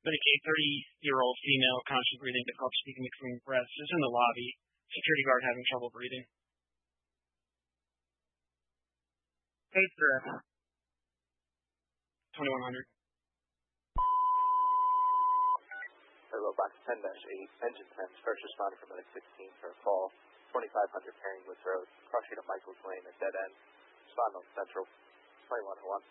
Medicaid 30-year-old female, conscious breathing, difficulty speaking between breaths, is in the lobby. Security guard having trouble breathing. Case drift. 2100. Airlow box 10-8, engine 10, first responder for medic 16 for a fall, 2500 Pairing Woods Road, cross street of Michael's Lane at dead end, respond on Central, 2101.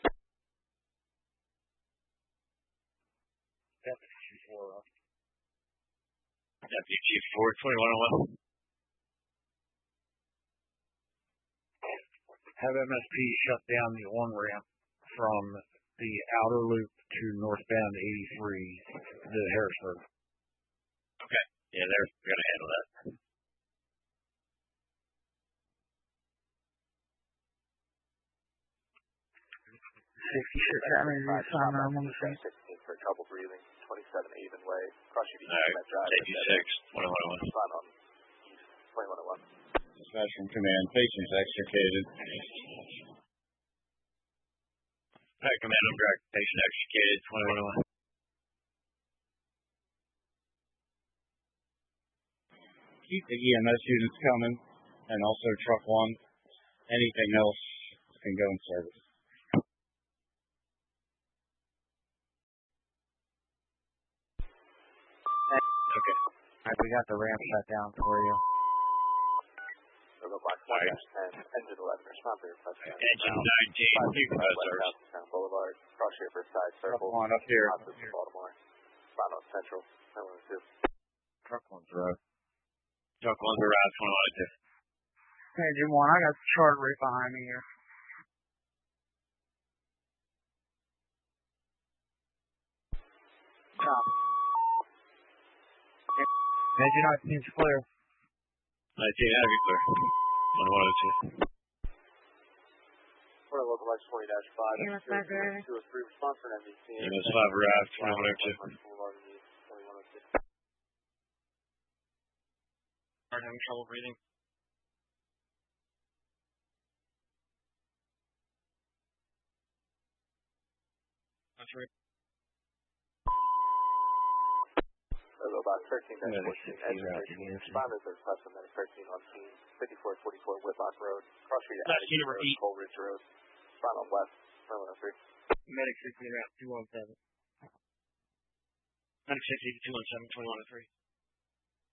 Deputy Chief 4, Deputy Chief 4, 2101. Have MSP shut down the on-ramp from the outer loop to northbound 83 to Harrisburg. Okay. Yeah, they're going to handle that. For trouble breathing, 27 Avon Way, cross street Met Drive. JP6, 2101. Spot on 2101. Dispatch from command, patients extricated. Command on direct, patient extricated, 2101. Keep the EMS units coming, and also truck 1. Anything else can go in service. Okay. All right, we got the ramp shut down for you. Box 10, engine 11, respond for your request. Engine 19, Town Boulevard, cross Riverside Circle. Truck 1 up here. Baltimore. Spot on Central, 912. Truck 1's road. Truck 1's around 2102. Engine 1, I got the chart right behind me here. Copy. Engine 19's clear. 19 heavy clear. 1102. For a local X 20-5. To a free response for an MVC. EMS 5 arrived, 2102. Guard having trouble breathing. That's right. About 13-14, responders are request on medic 13 on scene, 5444 Whitlock Road, cross street of Addison Road, Coleridge Road, respond on west, 103. Medic 16 route 217. Medic 60 to 217, 2103.